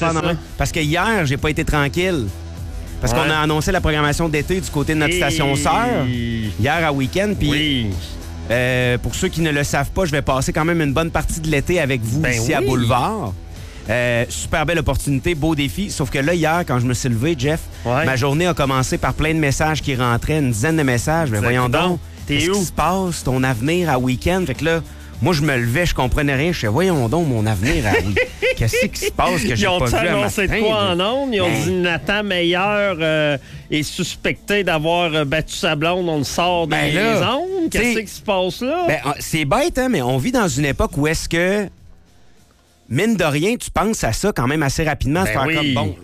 affaires de même. Parce que hier, j'ai pas été tranquille. Parce qu'on a annoncé la programmation d'été du côté de notre station sœur. Hier à Week-end. Puis pour ceux qui ne le savent pas, je vais passer quand même une bonne partie de l'été avec vous ici à Boulevard. Super belle opportunité, beau défi. Sauf que là, hier, quand je me suis levé, Jeff, ma journée a commencé par plein de messages qui rentraient, une dizaine de messages. Mais voyons donc, qu'est-ce qui se passe, ton avenir à Week-end? Fait que là, moi, je me levais, je comprenais rien. Je disais, voyons donc, mon avenir à Week-end. Qu'est-ce qui se passe que j'ai pas vu à matin? Ils ont annoncé de quoi en ondes? Ils ont dit Nathan Meilleur est suspecté d'avoir battu sa blonde. On le sort dans les ondes. Qu'est-ce qui se passe là? C'est bête, hein, mais on vit dans une époque où est-ce que mine de rien, tu penses à ça quand même assez rapidement. Comme, bon,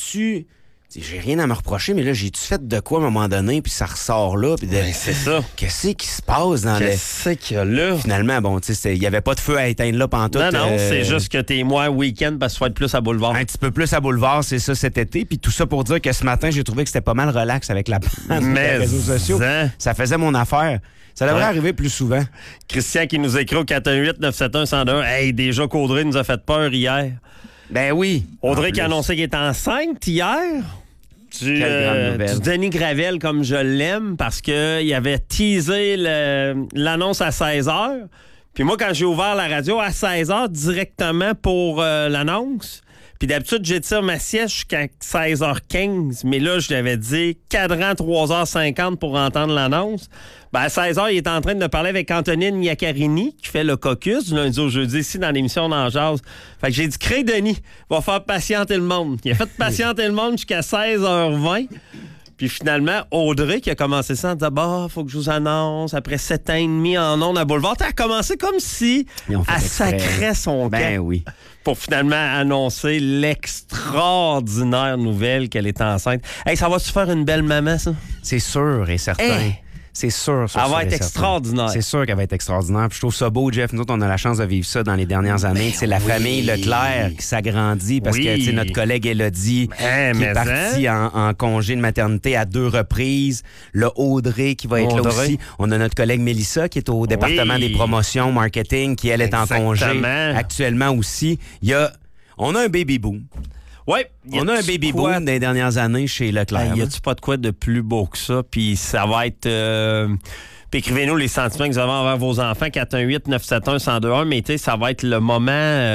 j'ai rien à me reprocher, mais là, j'ai-tu fait de quoi à un moment donné, puis ça ressort là, puis c'est ça. Qu'est-ce qui se passe dans Qu'est-ce qu'il y a là? Finalement, bon, tu sais, il n'y avait pas de feu à éteindre là pantoute. Non, c'est juste que t'es moins week-end parce qu'il faut être plus à Boulevard. Un petit peu plus à Boulevard, c'est ça cet été. Puis tout ça pour dire que ce matin, j'ai trouvé que c'était pas mal relax avec la bande des réseaux sociaux. Ça faisait mon affaire. Ça devrait arriver plus souvent. Christian qui nous écrit au 418-971-101. Hey, déjà qu'Audrey nous a fait peur hier. Ben oui. Audrey qui a annoncé qu'elle était enceinte hier. Du Denis Gravel, comme je l'aime, parce qu'il avait teasé l'annonce à 16h. Puis moi, quand j'ai ouvert la radio à 16h, directement pour l'annonce, puis d'habitude, j'étire ma sieste jusqu'à 16h15, mais là, je lui avais dit cadran 3h50 pour entendre l'annonce. Ben, à 16h, il est en train de parler avec Antonine Iaccarini, qui fait le caucus du lundi au jeudi ici dans l'émission d'En Jase. Fait que j'ai dit, crée Denis, va faire patienter le monde. Il a fait patienter le monde jusqu'à 16h20. Puis finalement, Audrey qui a commencé ça en disant « Bah, faut que je vous annonce, après 7 ans et demi en ondes à Boulevard », elle a commencé comme si elle sacrait son camp pour finalement annoncer l'extraordinaire nouvelle qu'elle est enceinte. Hey, ça va-tu faire une belle maman, ça? C'est sûr et certain. Hey. C'est sûr. Elle va être extraordinaire. C'est sûr qu'elle va être extraordinaire. Puis je trouve ça beau, Jeff. Nous autres, on a la chance de vivre ça dans les dernières années. C'est la famille Leclerc qui s'agrandit parce que notre collègue Élodie qui est partie en congé de maternité à 2 reprises. Le Audrey qui va être là aussi. On a notre collègue Mélissa qui est au département des promotions, marketing, qui, elle, est en congé actuellement aussi. On a un baby boom. Oui. On a un baby boom dans les dernières années chez Leclerc. Y a-tu pas de quoi de plus beau que ça? Puis ça va être... Puis écrivez-nous les sentiments que vous avez envers vos enfants, 418-971-1021. Mais tu sais, ça va être le moment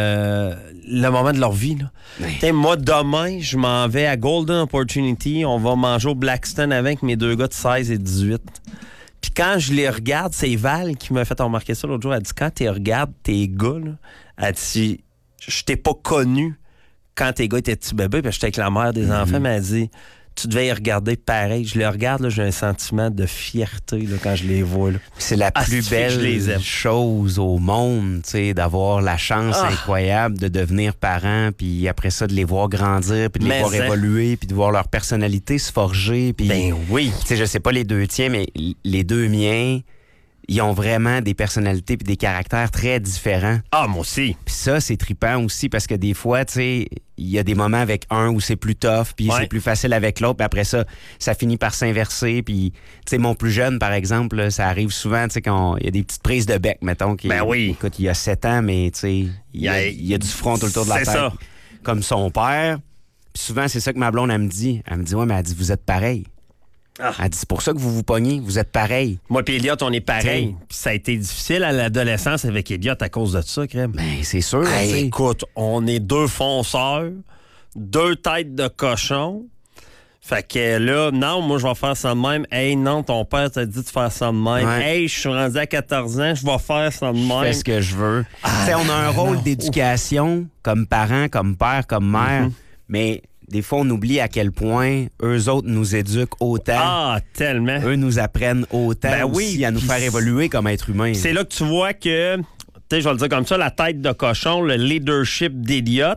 de leur vie. Moi, demain, je m'en vais à Golden Opportunity. On va manger au Blackstone avec mes 2 gars de 16 et 18. Puis quand je les regarde, c'est Val qui m'a fait remarquer ça l'autre jour. Elle dit, quand tu regardes tes gars, là, elle dit, je t'ai pas connu quand tes gars étaient petits bébés, puis j'étais avec la mère des enfants, mais elle dit, tu devais y regarder pareil. Je les regarde, là, j'ai un sentiment de fierté là, quand je les vois. Là. C'est la plus belle chose au monde, d'avoir la chance incroyable de devenir parent, puis après ça, de les voir grandir, puis de les voir évoluer, puis de voir leur personnalité se forger. Puis, ben oui. Je sais pas les 2 tiens, mais les 2 miens, ils ont vraiment des personnalités puis des caractères très différents. Ah, moi aussi. Puis ça, c'est trippant aussi parce que des fois, il y a des moments avec un où c'est plus tough puis c'est plus facile avec l'autre. Puis après ça, ça finit par s'inverser. Puis, mon plus jeune, par exemple, là, ça arrive souvent, quand il y a des petites prises de bec, mettons. Écoute, il y a 7 ans, mais il y a du front tout le tour de la tête. Ça. Comme son père. Puis souvent, c'est ça que ma blonde, elle me dit. Elle me dit, ouais, mais elle dit, vous êtes pareil. Elle dit, c'est pour ça que vous vous pognez, vous êtes pareil. Moi et Elliot, on est pareil. Puis ça a été difficile à l'adolescence avec Elliot à cause de ça, crème. Ben, c'est sûr. Écoute, on est 2 fonceurs, 2 têtes de cochon. Fait que là, non, moi, je vais faire ça de même. Hey, non, ton père t'a dit de faire ça de même. Hey, je suis rendu à 14 ans, je vais faire ça de même. Je fais ce que je veux. On a un rôle d'éducation comme parent, comme père, comme mère, mais... Des fois, on oublie à quel point eux autres nous éduquent autant. Ah, tellement. Eux nous apprennent autant aussi à nous faire évoluer comme être humain. C'est là que tu vois que, tu sais, je vais le dire comme ça, la tête de cochon, le leadership d'Elliot,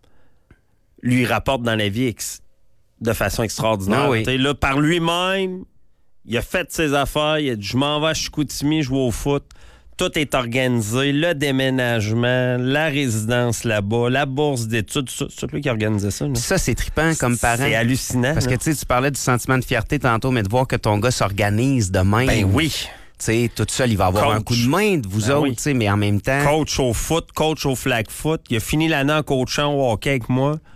lui rapporte dans la vie de façon extraordinaire. Là, par lui-même, il a fait ses affaires, il a dit, je m'en vais à Chicoutimi jouer au foot. Tout est organisé, le déménagement, la résidence là-bas, la bourse d'études, c'est lui qui a organisé ça. Là. Ça, c'est trippant comme parent. C'est hallucinant. Parce que tu parlais du sentiment de fierté tantôt, mais de voir que ton gars s'organise de même. Ben oui. Tout seul, il va avoir un coup de main de vous autres, mais en même temps... Coach au foot, coach au flag foot. Il a fini l'année en coachant au hockey avec moi.